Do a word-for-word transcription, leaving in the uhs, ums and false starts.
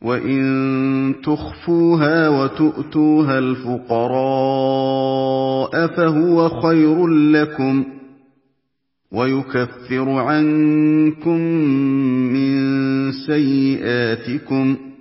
وَإِن تُخْفُوهَا وَتُؤْتُوهَا الْفُقَرَاءَ فَهُوَ خَيْرٌ لَّكُمْ ۚ وَيُكَفِّرُ عَنكُم مِّن سَيِّئَاتِكُمْ